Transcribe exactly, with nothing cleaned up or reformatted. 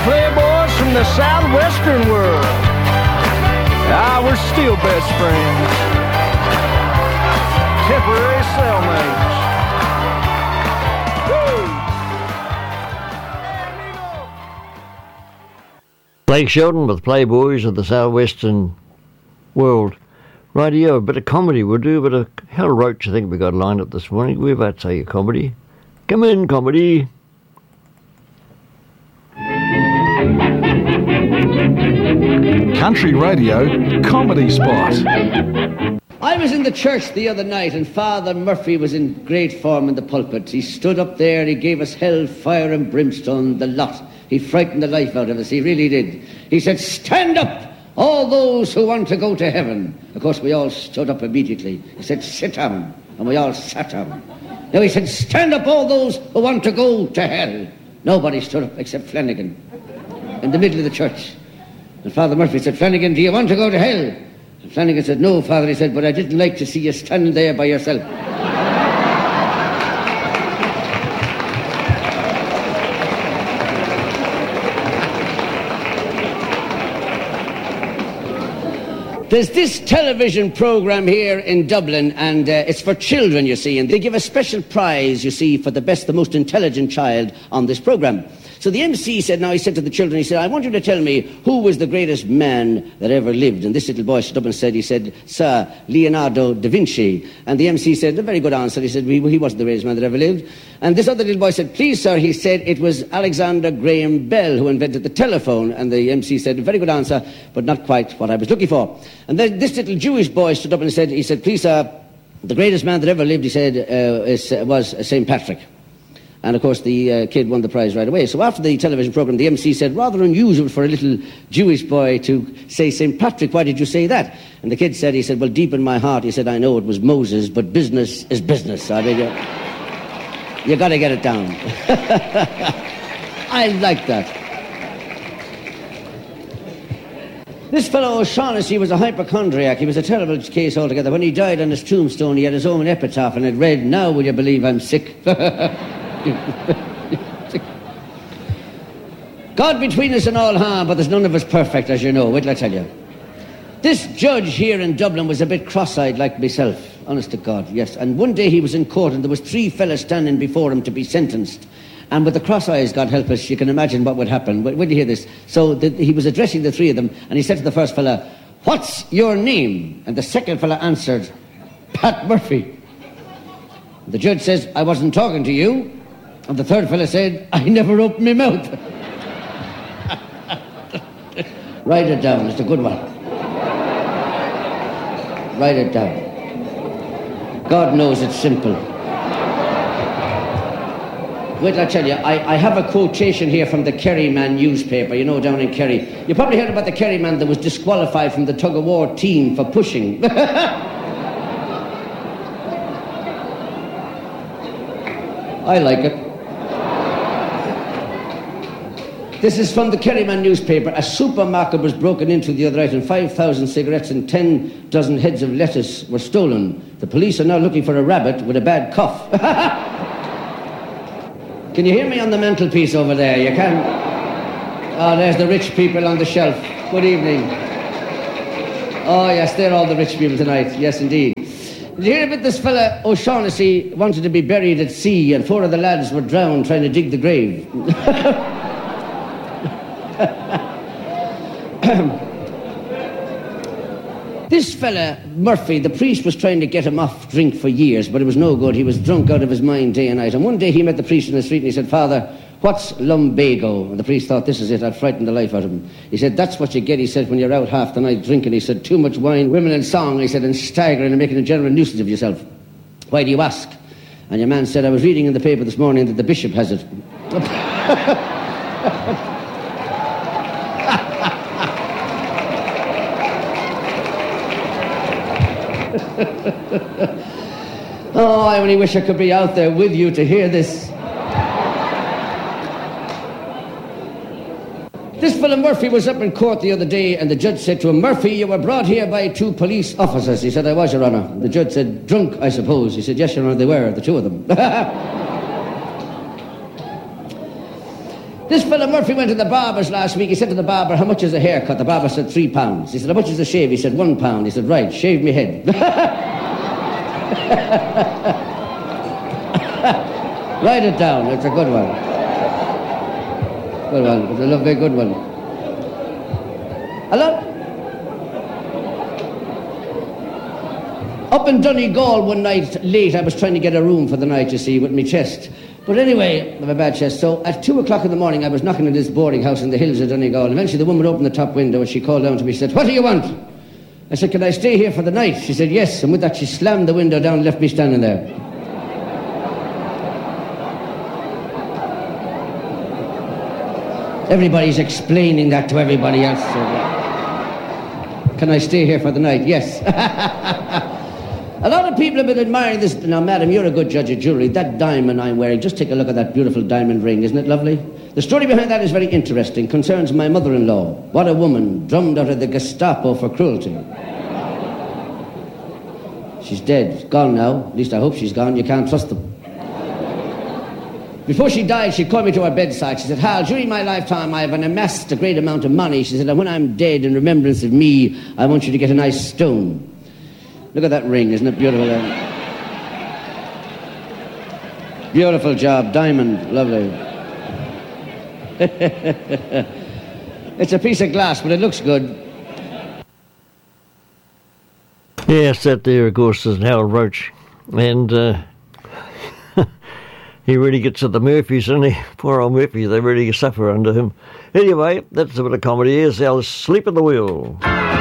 playboys from the southwestern world. Ah, we're still best friends. Temporary cellmates. Blake Shelton with Playboys of the southwestern world. Radio, a bit of comedy we'll do, a bit of Hal Roach I think we got lined up this morning. We're about to say a comedy. Come in, comedy. Country Radio Comedy Spot. I was in the church the other night and Father Murphy was in great form in the pulpit. He stood up there, he gave us hell, fire and brimstone, the lot. He frightened the life out of us, he really did. He said, stand up, all those who want to go to heaven. Of course, we all stood up immediately. He said, sit down, and we all sat down. Now he said, stand up, all those who want to go to hell. Nobody stood up except Flanagan in the middle of the church. And Father Murphy said, Flanagan, do you want to go to hell? And Flanagan said, no, Father. He said, but I didn't like to see you standing there by yourself. There's this television program here in Dublin, and uh, it's for children, you see, and they give a special prize, you see, for the best, the most intelligent child on this program. So the M C said, now he said to the children, he said, I want you to tell me who was the greatest man that ever lived. And this little boy stood up and said, he said, Sir, Leonardo da Vinci. And the M C said, a very good answer. He said, he wasn't the greatest man that ever lived. And this other little boy said, please, sir, he said, it was Alexander Graham Bell who invented the telephone. And the M C said, a very good answer, but not quite what I was looking for. And then this little Jewish boy stood up and said, he said, please, sir, the greatest man that ever lived, he said, uh, is, uh, was Saint Patrick. And, of course, the uh, kid won the prize right away. So after the television programme, the M C said, rather unusual for a little Jewish boy to say Saint Patrick. Why did you say that? And the kid said, he said, well, deep in my heart, he said, I know it was Moses, but business is business. I mean, you, you got to get it down. I like that. This fellow O'Shaughnessy was a hypochondriac. He was a terrible case altogether. When he died on his tombstone, he had his own epitaph, and it read, now will you believe I'm sick? God between us and all harm, but there's none of us perfect, as you know. Wait till I tell you. This judge here in Dublin was a bit cross-eyed like myself, honest to God, yes. And one day he was in court and there was three fellas standing before him to be sentenced. And with the cross eyes, God help us, you can imagine what would happen. When you hear this? So the, he was addressing the three of them, and he said to the first fella, what's your name? And the second fella answered, Pat Murphy. The judge says, I wasn't talking to you. And the third fella said, I never opened my mouth. Write it down, it's a good one. Write it down. God knows it's simple. Wait till I tell you, I, I have a quotation here from the Kerryman newspaper, you know, down in Kerry. You probably heard about the Kerryman that was disqualified from the tug-of-war team for pushing. I like it. This is from the Kerryman newspaper. A supermarket was broken into the other night and five thousand cigarettes and ten dozen heads of lettuce were stolen. The police are now looking for a rabbit with a bad cough. Can you hear me on the mantelpiece over there? You can? Oh, there's the rich people on the shelf. Good evening. Oh, yes, they're all the rich people tonight. Yes, indeed. Did you hear about this fella O'Shaughnessy wanted to be buried at sea and four of the lads were drowned trying to dig the grave? This fella, Murphy, the priest was trying to get him off drink for years, but it was no good. He was drunk out of his mind day and night. And one day he met the priest in the street and he said, Father, what's lumbago? And the priest thought, this is it, I'd frighten the life out of him. He said, that's what you get, he said, when you're out half the night drinking. He said, too much wine, women and song, he said, and staggering and making a general nuisance of yourself. Why do you ask? And your man said, I was reading in the paper this morning that the bishop has it. Oh, I only wish I could be out there with you to hear this. This fellow Murphy was up in court the other day and the judge said to him, Murphy, you were brought here by two police officers. He said, I was, Your Honour. The judge said, drunk, I suppose. He said, yes, Your Honour, they were, the two of them. This fella Murphy went to the barber's last week. He said to the barber, how much is a haircut? The barber said, three pounds. He said, how much is a shave? He said, one pound. He said, right, shave me head. Write it down. It's a good one. Good one. It's a lovely good one. Hello? Up in Donegal one night, late, I was trying to get a room for the night, you see, with my chest. But anyway, I have a bad chest. So at two o'clock in the morning, I was knocking at this boarding house in the hills of Donegal. Eventually, the woman opened the top window and she called down to me. She said, what do you want? I said, can I stay here for the night? She said, yes. And with that, she slammed the window down and left me standing there. Everybody's explaining that to everybody else. So, uh, can I stay here for the night? Yes. A lot of people have been admiring this. Now, madam, you're a good judge of jewellery. That diamond I'm wearing, just take a look at that beautiful diamond ring. Isn't it lovely? The story behind that is very interesting. Concerns my mother-in-law. What a woman, drummed out of the Gestapo for cruelty. She's dead. Gone now. At least I hope she's gone. You can't trust them. Before she died, she called me to her bedside. She said, Hal, during my lifetime, I have amassed a great amount of money. She said, and when I'm dead, in remembrance of me, I want you to get a nice stone. Look at that ring, isn't it beautiful? Beautiful job, diamond, lovely. It's a piece of glass, but it looks good. Yes, that there, of course, is Hal Roach. And uh, he really gets at the Murphys, doesn't he? Poor old Murphy, they really suffer under him. Anyway, that's a bit of comedy. Here's our Sleep at the Wheel.